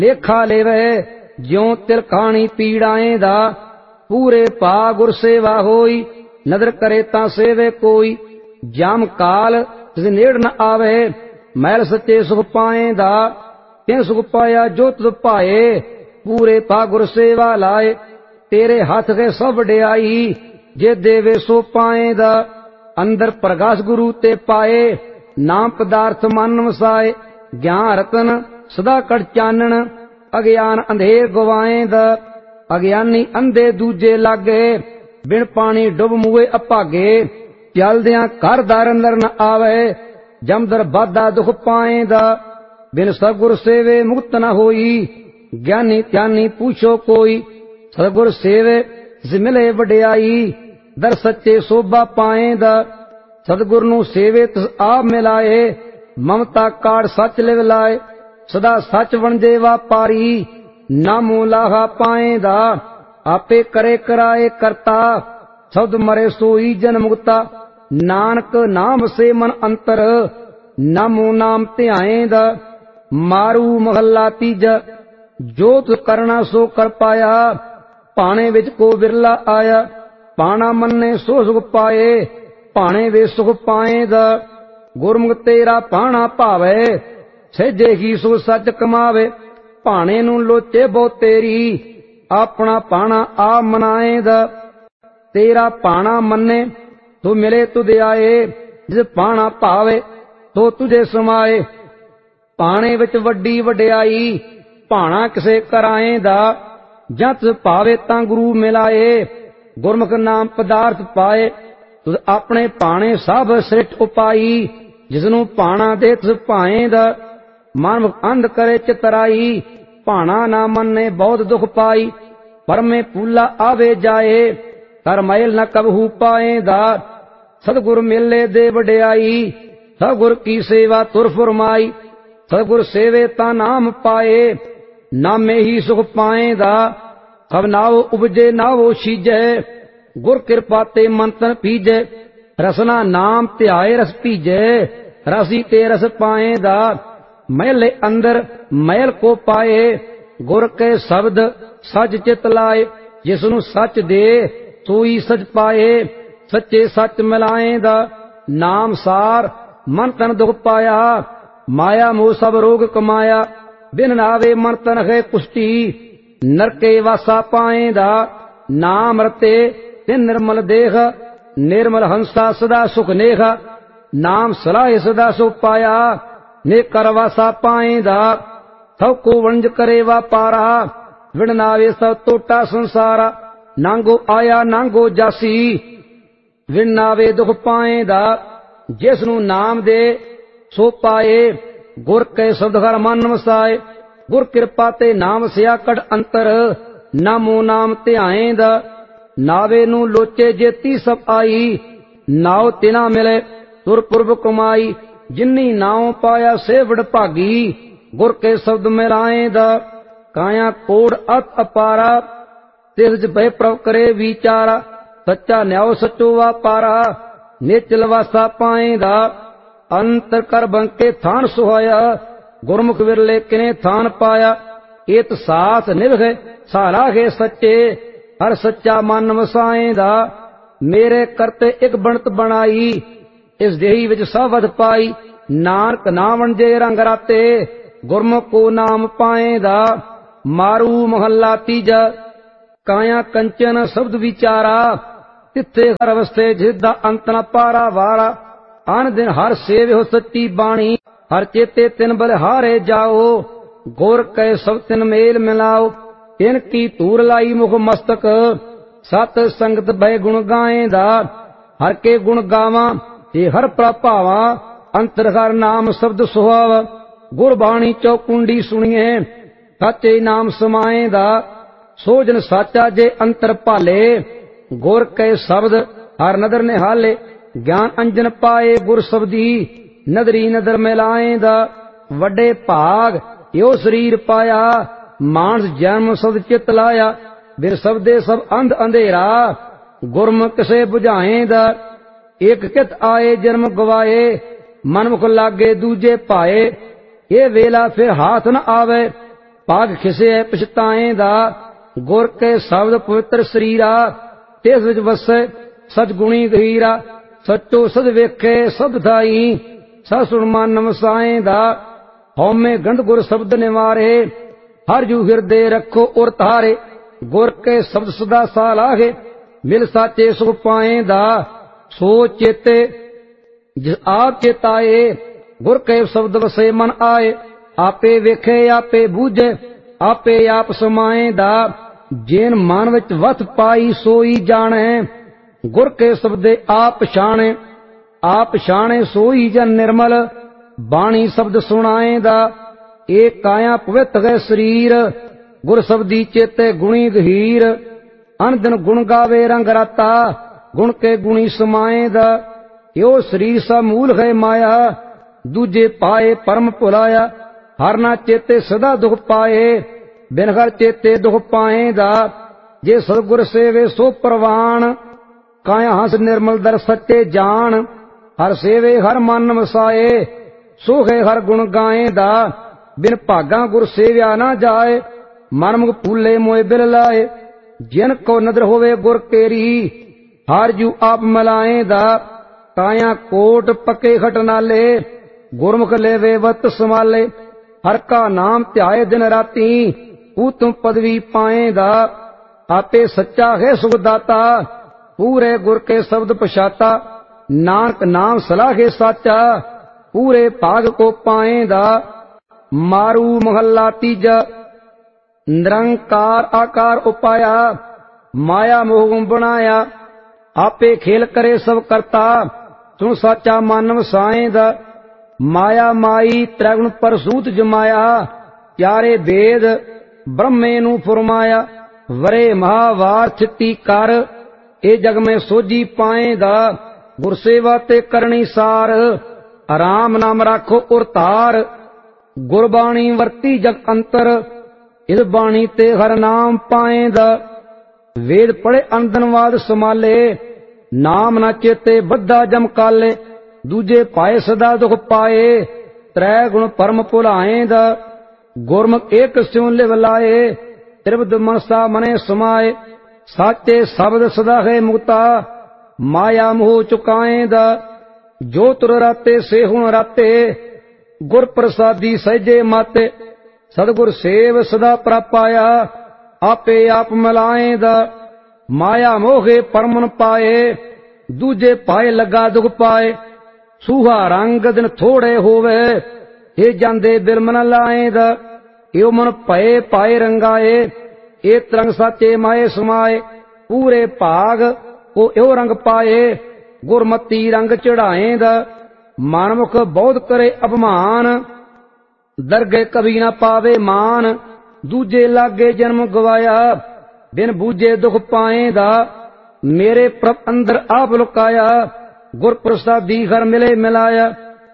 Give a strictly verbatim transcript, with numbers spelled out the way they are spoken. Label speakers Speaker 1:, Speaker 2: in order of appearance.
Speaker 1: लेखा लेवे ज्यों तिलखानी पीड़ाएं दा। पूरे पा गुर सेवा होई नदर करे ता सेवे कोई। जाम काल तिस नेड़ न आवे मैल सच्चे सुख पाए दा। ते सुख पाया जो तुद पाए पूरे पा गुर सेवा लाए। तेरे हाथ के सब वड्याई जे देवे सो पाए दा। अंदर प्रकाश गुरु ते पाए नाम पदार्थ मन वसाए। ज्ञान रतन सदा कट चानन अज्ञान अंधेर गवाए दा। अज्ञानी अंधे दूजे लागे बिन पानी डुब मुए अभागे। चलदियां घर दर अंदर न आवे जमदर बाधा दुख पाए दा। बिन सतगुर सेवे मुक्त न होई ज्ञानी ध्यानी पूछो कोई। सतगुर सेवे जिस मिले वड्याई दर सच्चे शोभा पाए दा। सतगुर नू सेवे तिस आप मिलाए ममता काड़ सच लिव लाए। सदा सच वणजे वापारी नामो लाहा पाए दा। आपे करे कराए करता शब्द मरे सोई जन मुक्ता। नानक नाम से मन अंतर नामो नाम ध्याए दा। मारू महला तीजा जो तु करना सो कर पाया। पाने विच को बिरला आया पाना मन्ने सो सुख पाए। पाने वे सुख पाए दा। गुरमुख तेरा पाना भावे सहेजे ही सो सच कमावे। पाने नू लोचे बहु तेरी अपना पाना आप मनाए दा। तेरा पाना मन्ने तो मिले तुझे आए। जिस पाना भावे तो तुझे समाए। पाने विच वड्डी वड्याई पाना किसे कराए दा। जत भावे तां गुरु मिलाए गुरमुख नाम पदार्थ पाए। तुझ अपने पाने सब सृष्ट उपाई जिसनू पाना दे तुझ पाए दा। मानव अंध करे चितराई पाना ना मन्ने बहुत दुख पाई। पर में पूला आवे जाए कर मैल न कबहू पाए दा। सतगुर मिले दे वड्याई सतगुर की सेवा तुर फुरमाई। सतगुर सेवे ता नाम पाए नामे ही सुख पाए दा। अब नाव उपजे नावो सीजे गुर कृपा ते मंतन पीजे। रसना नाम ध्याए रस पीजे रसी ते रस पाए दा। मैले अंदर मैल को पाए गुर के शब्द सच चित लाए। जिसनु सच दे सोई सच पाए सच्चे सच मिलाए दा। नाम सार मन तन दुख पाया माया मोह सब रोग कमाया। बिन नावे मन तन है कुष्टि नरके वासा पाए दा। नाम रते तिन निर्मल देह निर्मल हंसा सदा सुख नेह। नाम सलाह सदा सुख पाया ने करवासा पाए दा। सब को वंज करे वापारा विण नावे सब टोटा संसारा। नांगो आया नांगो जासी विण नावे दुख पाए दा। जिसनु नाम दे सो पाए गुर के शब्द हर मन वसाए। गुर कृपा ते नाम सिया कड़ अंतर नामो नाम ध्याए दा। नावे नू लोचे जेती सब आई नाव तिना मिले तुर पुरब कमाई। जिन्नी नाव पाया से वड भागी गुर के शब्द मिलाए दा। काया कोड़ अत अपारा तिस भय प्रभ करे विचारा। सच्चा न्याओ सचो वापारा निचल वासा पाए दा। अंतर कर बंके थान सुहाया गुरमुख विरले किने थान पाया। एत साथ निभे सारा है सच्चे हर सच्चा मन वसाए दा। मेरे करते एक बनत बनाई इस देही विच सब वध पाई। नानक ना वणजे रंग राते गुरमुख को नाम पाए दा। मारू महला तीजा काया कंचन शब्द विचारा। तिथे हर अवस्थे जिसदा अंत न पारा वारा। आन दिन हर सेव हो सच्ची बाणी हर चेते तिन बलिहारे जाओ। गुर कै सब तिन मेल मिलाओ। तिन की तूर लाई मुख मस्तक सत संगत भय गुण गाए दा। हर के गुण गावा ते हर प्रभावा अंतर हर नाम शब्द सुहावा। गुरबाणी चौकुंडी सुनिए सच्चे नाम समाए दा। सोजन साचा जे अंतर भाले गुर कै शब्द हर नदर निहाले। ज्ञान अंजन पाए गुर शब्दी नदरी नदर मिलाए दा। वड्डे भाग यो शरीर पाया मानस जन्म शब्द चित लाया। बिन शब्दे सब अंध अंधेरा गुरमुख किसे बुझाए दा। एक कित आए जन्म गवाए मन मुख लागे दूजे पाए। ये वेला फिर हाथ न आवे ਭਾਗ ਖਿਸੇ ਪਛਤਾਏ ਦਾ। ਗੁਰ ਕੇ ਸ਼ਬਦ ਪਵਿੱਤਰ ਸਰੀਰਾ, ਤਿਸ ਵਿੱਚ ਵਸੈ ਸਤਿਗੁਣੀ ਗਹੀਰਾ। ਸੱਚੋ ਸਦ ਵੇਖੇ ਸਭ ਥਾਈ, ਸਾ ਸੁਣ ਮਨ ਵਸਾਏ ਦਾ। ਹਉਮੈ ਗੰਧ ਗੁਰ ਸ਼ਬਦ ਨਿਵਾਰੇ, ਹਰ ਜੂ ਹਿਰਦੇ ਰੱਖੋ ਉਰ ਧਾਰੇ। ਗੁਰ ਕੇ ਸ਼ਬਦ ਸਦਾ ਸਾ ਲਾਗੇ, ਮਿਲ ਸਾਚੇ ਸੁਖ ਪਾਏ ਦਾ। ਸੋ ਚੇਤੇ ਜਿਸ ਆਪ ਚੇਤਾਏ, ਗੁਰ ਕੇ ਸ਼ਬਦ ਵਸੇ ਮਨ ਆਏ। ਆਪੇ ਵੇਖੇ ਆਪੇ ਬੂਝੇ, ਆਪੇ ਆਪ ਸਮਾਏ ਦਾ। ਜੇਨ ਮਨ ਵਿੱਚ ਵਥ ਪਾਈ ਸੋਈ ਜਾਣੈ, ਗੁਰ ਕੇ ਸ਼ਬਦੇ ਆਪ ਪਛਾਣੈ। ਆਪ ਪਛਾਣੈ ਸੋਈ ਜਨ ਨਿਰਮਲ, ਬਾਣੀ ਸ਼ਬਦ ਸੁਣਾਏ ਦਾ। ਏ ਕਾਇਆ ਪਵਿੱਤ ਗਏ ਸਰੀਰ, ਗੁਰ ਸ਼ਬਦੀ ਚੇਤੇ ਗੁਣੀ ਗਹੀਰ। ਅਨ ਦਿਨ ਗੁਣ ਗਾਵੇ ਰੰਗ ਰਾਤਾ, ਗੁਣ ਕੇ ਗੁਣੀ ਸਮਾਏ ਦਾ। ਏਉ ਸਰੀਰ ਸਾ ਮੂਲ ਹੈ ਮਾਇਆ, ਦੂਜੇ ਪਾਏ ਪਰਮ ਭੁਲਾਇਆ। ਹਰ ਨਾ ਚੇਤੇ ਸਦਾ ਦੁਖ ਪਾਏ, ਬਿਨ ਹਰ ਚੇਤੇ ਦੁਖ ਪਾਏ ਦਾ। ਜੇ ਸਤਿਗੁਰ ਸੇਵੇ ਸੋ ਪ੍ਰਵਾਨ, ਕਾਇਆ ਹੰਸ ਨਿਰਮਲ ਦਰ ਸੱਚੇ ਜਾਣ। ਹਰ ਸੇਵੇ ਹਰ ਮਨ ਵਸਾਏ, ਸੋ ਹੈ ਹਰ ਗੁਣ ਗਾਏ ਦਾ। ਬਿਨ ਭਾਗਾ ਗੁਰ ਸੇਵਿਆ ਨਾ ਜਾਏ, ਮਨ ਮੁਖ ਭੂਲੇ ਮੋਏ ਬਿਲ ਲਾਏ। ਜਿਨ ਕੋ ਨਦਰ ਹੋਵੇ ਗੁਰ ਕੇਰੀ, ਹਰ ਜੂ ਆਪ ਮਿਲਾਏ ਦਾ। ਕਾਇਆ ਕੋਟ ਪੱਕੇ ਖਟ ਨਾਲੇ, ਗੁਰਮੁਖ ਲੈਵੇ ਵਤ ਸੰਭਾਲੇ। ਹਰ ਕਾ ਨਾਮ ਧਿਆਏ ਦਿਨ ਰਾਤੀ, ਉਤਮ ਪਦਵੀ ਪਾਏ ਦਾ। ਆਪੇ ਸੱਚਾ ਹੈ ਸੁਖ ਦਾਤਾ, ਪੂਰੇ ਗੁਰ ਕੇ ਸ਼ਬਦ ਪਛਾਤਾ। ਨਾਨਕ ਨਾਮ ਸਲਾਹੇ ਸਾਚਾ, ਪੂਰੇ ਭਾਗ ਕੋ ਪਾਏ ਦਾ। ਮਾਰੂ ਮਹੱਲਾ ਤੀਜਾ। ਨਿਰੰਕਾਰ ਆਕਾਰ ਉਪਾਇਆ, ਮਾਇਆ ਮੋਹ ਬਣਾਇਆ। ਆਪੇ ਖੇਲ ਕਰੇ ਸਭ ਕਰਤਾ, ਸੁਣ ਸਾਚਾ ਮਨ ਵਸਾਏ ਦਾ। ਮਾਇਆ ਮਾਈ ਤ੍ਰੈਗੁਣ ਪਰਸੂਤ ਜਮਾਇਆ, ਚਾਰੇ ਵੇਦ ਬ੍ਰਹਮੇ ਨੂੰ ਫੁਰਮਾਇਆ। ਵਰੇ ਮਹਾਵਾਰ ਚਿੱਤੀ ਕਰ, ਇਹ ਜਗ ਮੈਂ ਸੋਝੀ ਪਾਏ ਦਾ। ਗੁਰਸੇਵਾ ਤੇ ਕਰਨੀ ਸਾਰ, ਆਰਾਮ ਨਾਮ ਰਾਖੋ ਉਰ ਧਾਰ। ਗੁਰਬਾਣੀ ਵਰਤੀ ਜਗ ਅੰਤਰ, ਇਸ ਬਾਣੀ ਤੇ ਹਰ ਨਾਮ ਪਾਏ ਦਾ। ਵੇਦ ਪੜੇ ਅੰਦਨਵਾਦ ਸਮਾਲੇ, ਨਾਮ ਨਾ ਚੇਤੇ ਬੱਧਾ ਜਮ ਕਾਲੇ। ਦੂਜੇ ਪਾਏ ਸਦਾ ਦੁਖ ਪਾਏ, ਤ੍ਰੈ ਗੁਣ ਪਰਮ ਭੁਲਾਏ ਦਾ। ਗੁਰਮੁਖ ਏਕ ਸਿਉ ਲਿਵ ਲਾਏ, ਤ੍ਰਿਪਦ ਮਨਸਾ ਮਨੇ ਸਮਾਏ। ਸਾਚੇ ਸ਼ਬਦ ਸਦਾ ਹੈ ਮੁਕਤਾ, ਮਾਇਆ ਮੋਹ ਚੁਕਾਏ ਦਾ। ਜੋ ਤੁਰ ਰਾਤੇ ਸੇ ਹੁਣ ਰਾਤੇ, ਗੁਰ ਪ੍ਰਸਾਦੀ ਸਹਿਜੇ ਮਾਤੇ। ਸਤਿਗੁਰ ਸੇਵ ਸਦਾ ਪ੍ਰਾਪਾਇਆ, ਆਪੇ ਆਪ ਮਿਲਾਏ ਦਾ। ਮਾਇਆ ਮੋਹੇ ਪਰਮਨ ਪਾਏ, ਦੂਜੇ ਪਾਏ ਲੱਗਾ ਦੁਖ ਪਾਏ। ਸੂਹਾ ਰੰਗ ਦਿਨ ਥੋੜੇ ਹੋਵੇ, ਇਹ ਜਾਂਦੇ ਬਿਰਮਨ ਲਾਏ ਦਾ। ਏਉ ਮਨ ਭਏ ਪਾਏ ਰੰਗਾਏ, ਇਹ ਤਰੰਗ ਸਾਚੇ ਮਾਏ ਸਮਾਏ। ਪੂਰੇ ਭਾਗ ਉਹ ਏਉ ਰੰਗ ਪਾਏ, ਗੁਰਮਤੀ ਰੰਗ ਚੜਾਏ ਦਾ। ਮਨਮੁਖ ਬਹੁਤ ਕਰੇ ਅਪਮਾਨ, ਦਰਗੇ ਕਭੀ ਨਾ ਪਾਵੇ ਮਾਨ। ਦੂਜੇ ਲਾਗੇ ਜਨਮ ਗਵਾਇਆ, ਬਿਨ ਬੂਝੇ ਦੁਖ ਪਾਏ ਦਾ। ਮੇਰੇ ਪ੍ਰਭ ਅੰਦਰ ਆਪ ਲੁਕਾਇਆ, ਗੁਰ ਪ੍ਰਸਾਦੀ ਘਰ ਮਿਲੇ ਮਿਲਾਇਆ।